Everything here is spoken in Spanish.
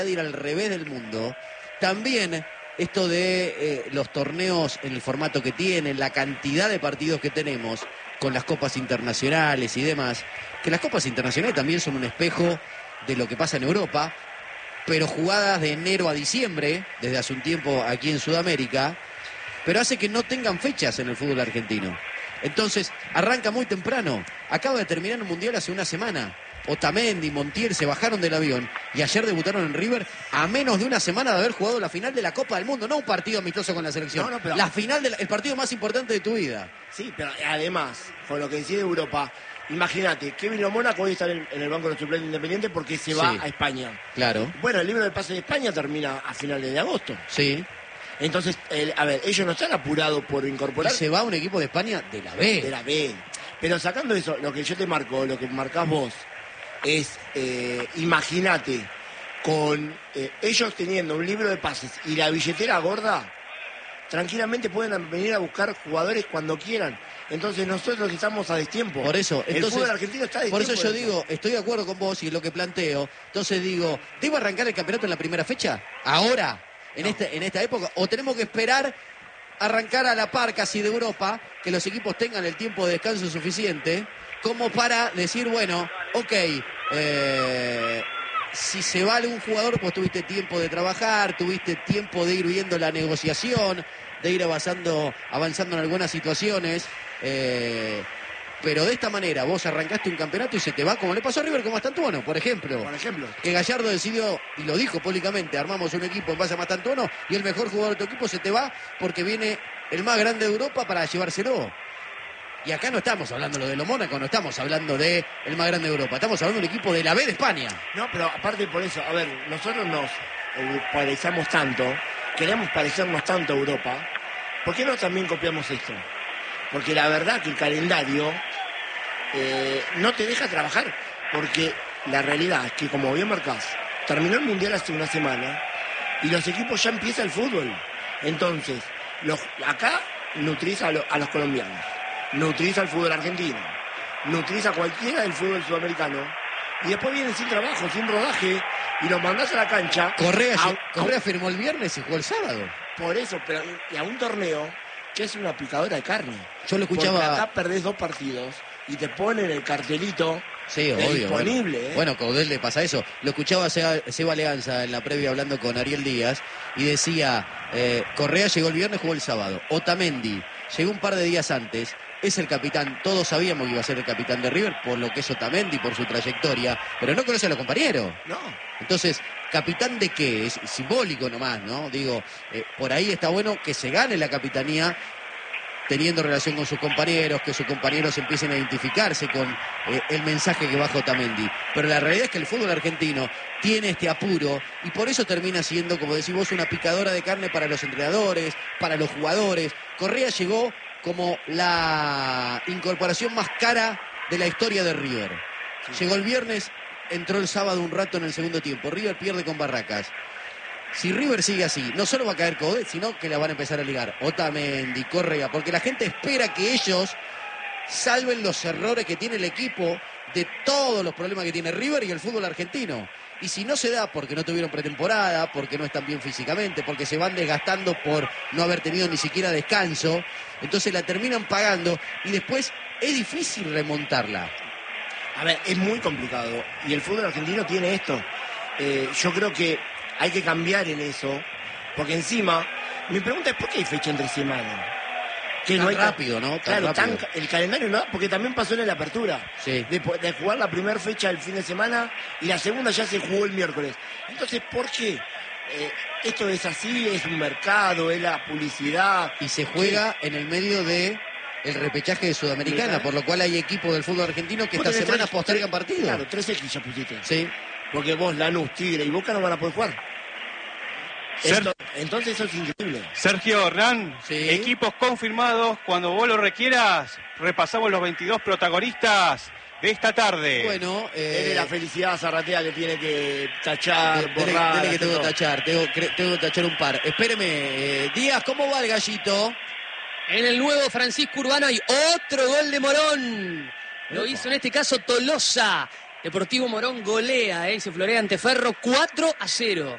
ir al revés del mundo, también esto de los torneos en el formato que tienen, la cantidad de partidos que tenemos con las copas internacionales y demás, que las copas internacionales también son un espejo de lo que pasa en Europa, pero jugadas de enero a diciembre, desde hace un tiempo aquí en Sudamérica, pero hace que no tengan fechas en el fútbol argentino. Entonces, arranca muy temprano. Acaba de terminar un mundial hace una semana. Otamendi, Montiel se bajaron del avión y ayer debutaron en River a menos de una semana de haber jugado la final de la Copa del Mundo, no un partido amistoso con la selección, pero... la final del partido más importante de tu vida. Sí, pero además, con lo que decía de Europa, imagínate, Kevin Mónaco hoy está en el banco de los suplentes Independiente porque se va a España. Claro. Bueno, el libro de pase de España termina a finales de agosto. Sí. Entonces, ellos no están apurados por incorporar. Y se va un equipo de España de la B. De la B. Pero sacando eso, lo que yo te marco, lo que marcás vos, es, imagínate, con ellos teniendo un libro de pases y la billetera gorda, tranquilamente pueden venir a buscar jugadores cuando quieran. Entonces nosotros estamos a destiempo. Por eso, el fútbol argentino está a destiempo. Por eso yo digo, estoy de acuerdo con vos y es lo que planteo. Entonces digo, ¿debo arrancar el campeonato en la primera fecha? ¿Ahora? En esta época, o tenemos que esperar arrancar a la par casi de Europa, que los equipos tengan el tiempo de descanso suficiente, como para decir, bueno, ok, si se va algún jugador, pues tuviste tiempo de trabajar, tuviste tiempo de ir viendo la negociación, de ir avanzando en algunas situaciones, pero de esta manera vos arrancaste un campeonato y se te va, como le pasó a River con Mastantuono, por ejemplo. Que Gallardo decidió, y lo dijo públicamente, armamos un equipo en base a Mastantuono y el mejor jugador de tu equipo se te va porque viene el más grande de Europa para llevárselo. Y acá no estamos hablando de lo Mónaco, no estamos hablando de el más grande de Europa, estamos hablando de un equipo de la B de España. No, pero aparte por eso, a ver, nosotros nos parecemos tanto, queremos parecernos tanto a Europa, ¿por qué no también copiamos esto? Porque la verdad que el calendario no te deja trabajar, porque la realidad es que, como bien marcás, terminó el Mundial hace una semana y los equipos ya empieza el fútbol. Entonces, acá nutrís a los colombianos, nutrís al fútbol argentino, nutrís a cualquiera del fútbol sudamericano y después vienen sin trabajo, sin rodaje y los mandás a la cancha. Correa firmó el viernes y jugó el sábado. Por eso, pero y a un torneo que es una picadora de carne. Yo lo escuchaba. Porque acá perdés 2 partidos y te ponen el cartelito disponible. Bueno, Caudel le pasa eso. Lo escuchaba Seba Leanza en la previa hablando con Ariel Díaz y decía, Correa llegó el viernes, jugó el sábado. Otamendi llegó un par de días antes, es el capitán. Todos sabíamos que iba a ser el capitán de River por lo que es Otamendi, por su trayectoria, pero no conoce a los compañeros. No. Entonces, ¿capitán de qué? Es simbólico nomás, ¿no? Digo, por ahí está bueno que se gane la capitanía teniendo relación con sus compañeros, que sus compañeros empiecen a identificarse con el mensaje que baja Otamendi. Pero la realidad es que el fútbol argentino tiene este apuro y por eso termina siendo, como decís vos, una picadora de carne para los entrenadores, para los jugadores. Correa llegó como la incorporación más cara de la historia de River. Sí. Llegó el viernes, entró el sábado un rato en el segundo tiempo. River pierde con Barracas. Si River sigue así, no solo va a caer Coudet, sino que la van a empezar a ligar Otamendi, Correa, porque la gente espera que ellos salven los errores que tiene el equipo de todos los problemas que tiene River y el fútbol argentino. Y si no se da porque no tuvieron pretemporada, porque no están bien físicamente, porque se van desgastando por no haber tenido ni siquiera descanso, entonces la terminan pagando y después es difícil remontarla. A ver, es muy complicado y el fútbol argentino tiene esto. Yo creo que hay que cambiar en eso, porque encima, mi pregunta es ¿por qué hay fecha entre semana? Que no hay rápido, ¿no? Claro, el calendario no, porque también pasó en la apertura. Sí. De jugar la primera fecha el fin de semana y la segunda ya se jugó el miércoles. Entonces, ¿por qué? Esto es así, es un mercado, es la publicidad. Y se juega en el medio de el repechaje de Sudamericana, por lo cual hay equipos del fútbol argentino que esta semana postergan partidos. Claro, 3X ya pusiste. Sí. Porque vos, Lanús, Tigre y Boca no van a poder jugar. Entonces eso es increíble. Sergio Hernán, sí. Equipos confirmados. Cuando vos lo requieras, repasamos los 22 protagonistas de esta tarde. Bueno, es la felicidad Zarratea que tiene que tachar, borrar. Dele que tengo que tachar, tengo que tachar un par. Espéreme, Díaz, ¿cómo va el Gallito? En el nuevo Francisco Urbano hay otro gol de Morón. Lo hizo en este caso Tolosa. Deportivo Morón golea, se florea ante Ferro 4-0.